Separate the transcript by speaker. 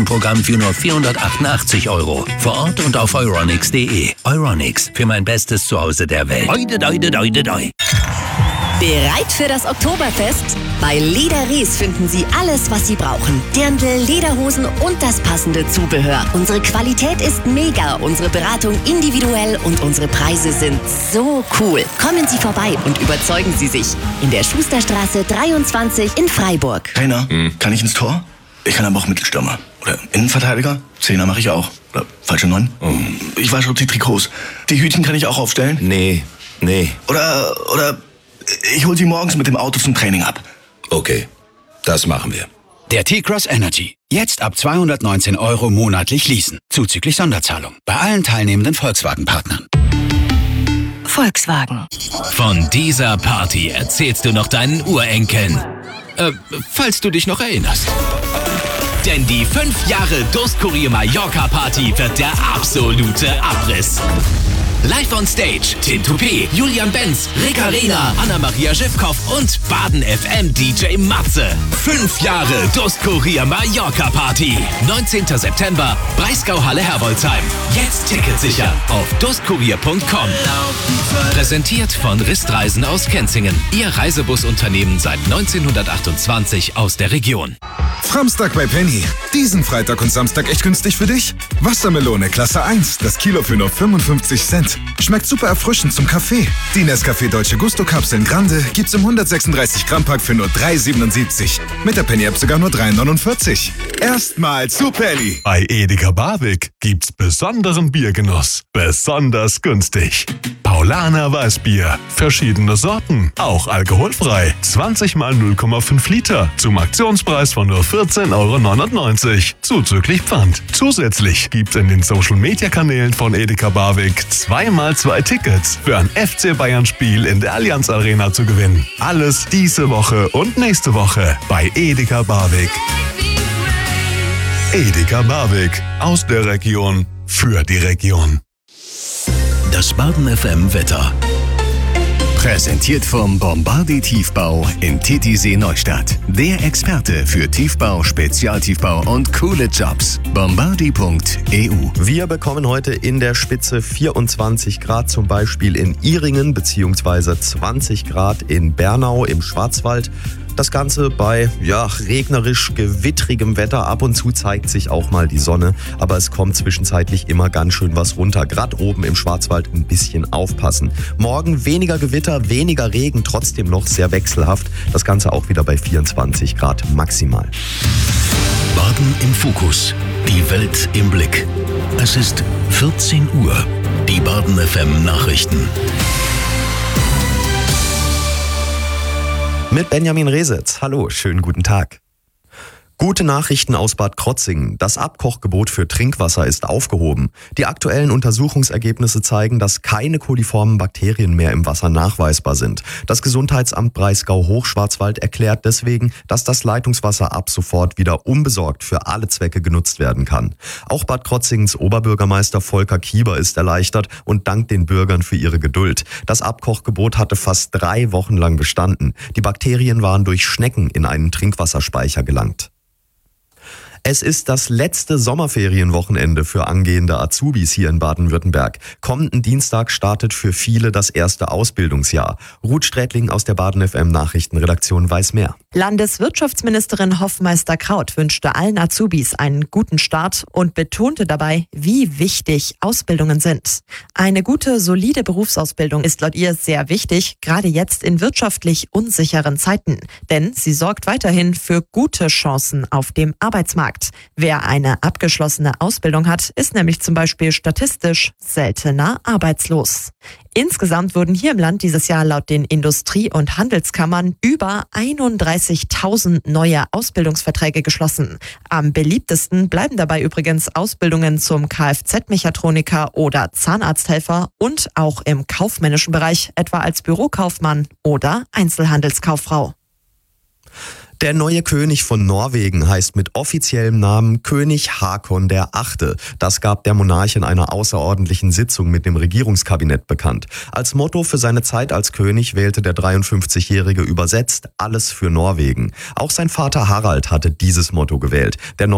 Speaker 1: Premium-Programm für nur 488 €. Vor Ort und auf euronics.de. Euronics, für mein bestes Zuhause der Welt. Doi.
Speaker 2: Bereit für das Oktoberfest? Bei Leder Ries finden Sie alles, was Sie brauchen. Dirndl, Lederhosen und das passende Zubehör. Unsere Qualität ist mega, unsere Beratung individuell und unsere Preise sind so cool. Kommen Sie vorbei und überzeugen Sie sich. In der Schusterstraße 23 in Freiburg.
Speaker 3: Trainer, kann ich ins Tor? Ich kann aber auch Mittelstürmer. Oder Innenverteidiger? Zehner mache ich auch. Oder falsche 9? Ich wasche die Trikots. Die Hütchen kann ich auch aufstellen?
Speaker 4: Nee.
Speaker 3: Oder ich hol sie morgens mit dem Auto zum Training ab.
Speaker 4: Okay, das machen wir.
Speaker 5: Der T-Cross Energy. Jetzt ab 219 € monatlich leasen. Zuzüglich Sonderzahlung. Bei allen teilnehmenden Volkswagen-Partnern.
Speaker 2: Volkswagen.
Speaker 6: Von dieser Party erzählst du noch deinen Urenkeln. Falls du dich noch erinnerst. Denn die 5 Jahre Durstkurier Mallorca Party wird der absolute Abriss. Live on Stage, Tim Toupé, Julian Benz, Rick Arena, Anna-Maria Schiffkoff und Baden FM DJ Matze. 5 Jahre Durstkurier Mallorca Party. 19. September, Breisgau-Halle Herbolzheim. Jetzt Ticket sichern auf durstkurier.com. Präsentiert von Ristreisen aus Kenzingen. Ihr Reisebusunternehmen seit 1928 aus der Region.
Speaker 7: Framstag bei Penny. Diesen Freitag und Samstag echt günstig für dich? Wassermelone Klasse 1, das Kilo für nur 55 Cent. Schmeckt super erfrischend zum Kaffee. Die Nescafé Dolce Gusto Kapseln Grande gibt's im 136 Gramm Pack für nur 3,77. Mit der Penny App sogar nur 3,49. Erstmal zu Penny.
Speaker 8: Bei Edeka Barwick gibt's besonderen Biergenuss. Besonders günstig. Paulaner Weißbier. Verschiedene Sorten. Auch alkoholfrei. 20 mal 0,5 Liter. Zum Aktionspreis von nur 14,99 €. Zuzüglich Pfand. Zusätzlich gibt's in den Social-Media-Kanälen von Edeka Barwick 2x2 Tickets für ein FC Bayern-Spiel in der Allianz Arena zu gewinnen. Alles diese Woche und nächste Woche bei Edeka Barwick. Edeka Barwick. Aus der Region. Für die Region.
Speaker 1: Das Baden FM Wetter. Präsentiert vom Bombardier Tiefbau in Titisee Neustadt. Der Experte für Tiefbau, Spezialtiefbau und coole Jobs. Bombardier.eu.
Speaker 9: Wir bekommen heute in der Spitze 24 Grad, zum Beispiel in Ihringen, beziehungsweise 20 Grad in Bernau im Schwarzwald. Das Ganze bei regnerisch gewittrigem Wetter. Ab und zu zeigt sich auch mal die Sonne, aber es kommt zwischenzeitlich immer ganz schön was runter. Gerade oben im Schwarzwald ein bisschen aufpassen. Morgen weniger Gewitter, weniger Regen, trotzdem noch sehr wechselhaft. Das Ganze auch wieder bei 24 Grad maximal.
Speaker 1: Baden im Fokus. Die Welt im Blick. Es ist 14 Uhr. Die Baden FM Nachrichten.
Speaker 9: Mit Benjamin Resitz. Hallo, schönen guten Tag. Gute Nachrichten aus Bad Krotzingen. Das Abkochgebot für Trinkwasser ist aufgehoben. Die aktuellen Untersuchungsergebnisse zeigen, dass keine koliformen Bakterien mehr im Wasser nachweisbar sind. Das Gesundheitsamt Breisgau-Hochschwarzwald erklärt deswegen, dass das Leitungswasser ab sofort wieder unbesorgt für alle Zwecke genutzt werden kann. Auch Bad Krotzingens Oberbürgermeister Volker Kieber ist erleichtert und dankt den Bürgern für ihre Geduld. Das Abkochgebot hatte fast 3 Wochen lang bestanden. Die Bakterien waren durch Schnecken in einen Trinkwasserspeicher gelangt. Es ist das letzte Sommerferienwochenende für angehende Azubis hier in Baden-Württemberg. Kommenden Dienstag startet für viele das erste Ausbildungsjahr. Ruth Strätling aus der Baden FM Nachrichtenredaktion weiß mehr.
Speaker 10: Landeswirtschaftsministerin Hoffmeister-Kraut wünschte allen Azubis einen guten Start und betonte dabei, wie wichtig Ausbildungen sind. Eine gute, solide Berufsausbildung ist laut ihr sehr wichtig, gerade jetzt in wirtschaftlich unsicheren Zeiten. Denn sie sorgt weiterhin für gute Chancen auf dem Arbeitsmarkt. Wer eine abgeschlossene Ausbildung hat, ist nämlich zum Beispiel statistisch seltener arbeitslos. Insgesamt wurden hier im Land dieses Jahr laut den Industrie- und Handelskammern über 31.000 neue Ausbildungsverträge geschlossen. Am beliebtesten bleiben dabei übrigens Ausbildungen zum Kfz-Mechatroniker oder Zahnarzthelfer und auch im kaufmännischen Bereich, etwa als Bürokaufmann oder Einzelhandelskauffrau.
Speaker 9: Der neue König von Norwegen heißt mit offiziellem Namen König Haakon VIII. Das gab der Monarch in einer außerordentlichen Sitzung mit dem Regierungskabinett bekannt. Als Motto für seine Zeit als König wählte der 53-Jährige übersetzt alles für Norwegen. Auch sein Vater Harald hatte dieses Motto gewählt. Der